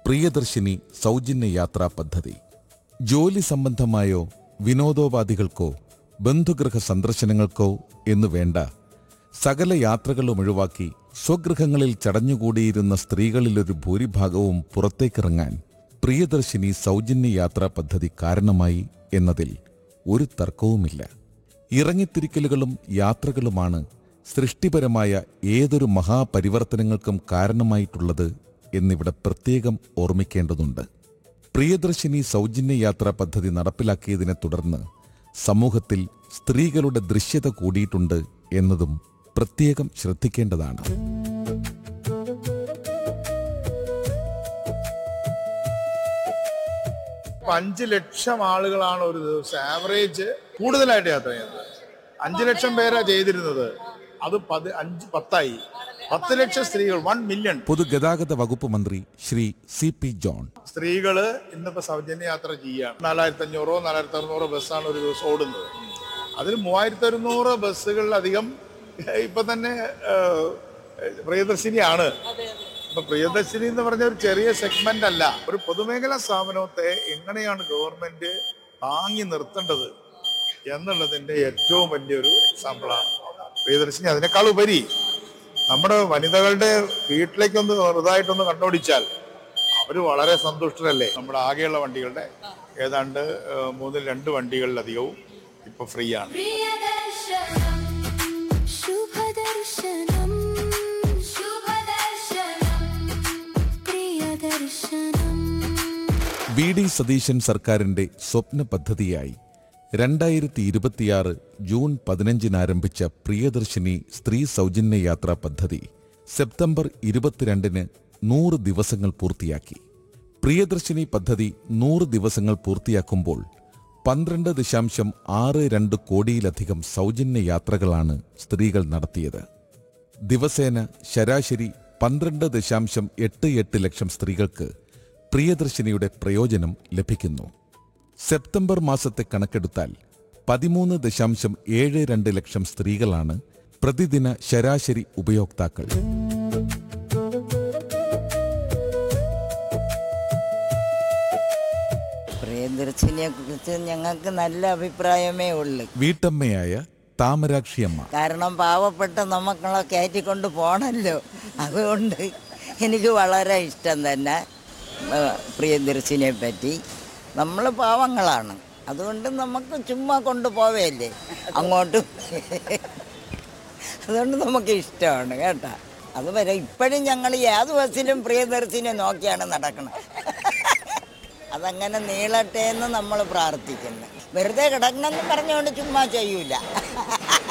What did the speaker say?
പ്രിയദർശിനി സൗജന്യ യാത്രാ പദ്ധതി. ജോലി സംബന്ധമായോ വിനോദോപാധികൾക്കോ ബന്ധുഗൃഹ സന്ദർശനങ്ങൾക്കോ എന്നു വേണ്ട സകല യാത്രകളും ഒഴിവാക്കി സ്വഗൃഹങ്ങളിൽ ചടഞ്ഞുകൂടിയിരുന്ന സ്ത്രീകളിലൊരു ഭൂരിഭാഗവും പുറത്തേക്കിറങ്ങാൻ പ്രിയദർശിനി സൗജന്യ യാത്രാ പദ്ധതി കാരണമായി എന്നതിൽ ഒരു തർക്കവുമില്ല. ഇറങ്ങിത്തിരിക്കലുകളും യാത്രകളുമാണ് സൃഷ്ടിപരമായ ഏതൊരു മഹാപരിവർത്തനങ്ങൾക്കും കാരണമായിട്ടുള്ളത് എന്നിവിടെ പ്രത്യേകം ഓർമ്മിക്കേണ്ടതുണ്ട്. പ്രിയദർശിനി സൗജന്യ യാത്രാ പദ്ധതി നടപ്പിലാക്കിയതിനെ തുടർന്ന് സമൂഹത്തിൽ സ്ത്രീകളുടെ ദൃശ്യത കൂടിയിട്ടുണ്ട് എന്നതും പ്രത്യേകം ശ്രദ്ധിക്കേണ്ടതാണ്. ഇപ്പൊ 5 ലക്ഷം ആളുകളാണ് ഒരു ദിവസം ആവറേജ് കൂടുതലായിട്ട് യാത്ര ചെയ്യുന്നത്. 5 ലക്ഷം പേരാ ചെയ്തിരുന്നത്, അത് 10 ലക്ഷം സ്ത്രീകൾ, 1 മില്യൺ. പൊതുഗതാഗത വകുപ്പ് മന്ത്രി ശ്രീ CP ജോൺ. സ്ത്രീകള് ഇന്നിപ്പോ സൗജന്യ യാത്ര ചെയ്യാണ്. 4500 4600 ബസ്സാണ് ഒരു ദിവസം ഓടുന്നത്. അതിൽ 3600 ബസ്സുകളിലധികം ഇപ്പൊ തന്നെ പ്രിയദർശിനിയാണ്. ഇപ്പൊ പ്രിയദർശിനി എന്ന് പറഞ്ഞ ഒരു ചെറിയ സെഗ്മെന്റ് അല്ല. ഒരു പൊതുമേഖലാ സ്ഥാപനത്തെ എങ്ങനെയാണ് ഗവൺമെന്റ് താങ്ങി നിർത്തേണ്ടത് എന്നുള്ളതിന്റെ ഏറ്റവും വലിയൊരു എക്സാമ്പിളാണ് പ്രിയദർശിനി. അതിനേക്കാൾ ഉപരി നമ്മുടെ വനിതകളുടെ വീട്ടിലേക്കൊന്ന് ചെറുതായിട്ടൊന്ന് കണ്ണോടിച്ചാൽ അവര് വളരെ സന്തുഷ്ടരല്ലേ. നമ്മുടെ ആകെയുള്ള വണ്ടികളുടെ ഏതാണ്ട് 3-2 വണ്ടികളിലധികവും ഇപ്പൊ ഫ്രീ ആണ്. VD സതീശൻ സർക്കാരിന്റെ സ്വപ്ന പദ്ധതിയായി 2026 ജൂൺ 15 ആരംഭിച്ച പ്രിയദർശിനി സ്ത്രീ സൗജന്യ യാത്രാ പദ്ധതി സെപ്റ്റംബർ 22 100 ദിവസങ്ങൾ പൂർത്തിയാക്കി. പ്രിയദർശിനി പദ്ധതി 100 ദിവസങ്ങൾ പൂർത്തിയാക്കുമ്പോൾ 12.62 കോടിയിലധികം സൗജന്യ യാത്രകളാണ് സ്ത്രീകൾ നടത്തിയത്. ദിവസേന ശരാശരി 12.88 ലക്ഷം സ്ത്രീകൾക്ക് പ്രിയദർശിനിയുടെ പ്രയോജനം ലഭിക്കുന്നു. സെപ്റ്റംബർ മാസത്തെ കണക്കെടുത്താൽ 13.72 ലക്ഷം സ്ത്രീകളാണ് പ്രതിദിന ശരാശരി ഉപയോക്താക്കൾ. പ്രിയദർശിനിയെ കുറിച്ച് ഞങ്ങൾക്ക് നല്ല അഭിപ്രായമേ ഉള്ളൂ. വീട്ടമ്മയായ താമരാക്ഷിയമ്മ. കാരണം പാവപ്പെട്ട നമ്മളെ കയറ്റിക്കൊണ്ട് പോണല്ലോ, അതുകൊണ്ട് എനിക്ക് വളരെ ഇഷ്ടം തന്നെ പ്രിയദർശിനിയെ പറ്റി. നമ്മൾ പാവങ്ങളാണ്, അതുകൊണ്ട് നമുക്ക് ചുമ്മാ കൊണ്ടുപോവേല്ലേ അങ്ങോട്ടും, അതുകൊണ്ട് നമുക്ക് ഇഷ്ടമാണ് കേട്ടോ. അതുവരെ ഇപ്പോഴും ഞങ്ങൾ ഏത് ബസ്സിലും പ്രിയദർശിനിയെ നോക്കിയാണ് നടക്കണം. അതങ്ങനെ നീളട്ടെ എന്ന് നമ്മൾ പ്രാർത്ഥിക്കുന്നു. വെറുതെ കിടക്കണമെന്ന് പറഞ്ഞുകൊണ്ട് ചുമ്മാ ചെയ്യൂല.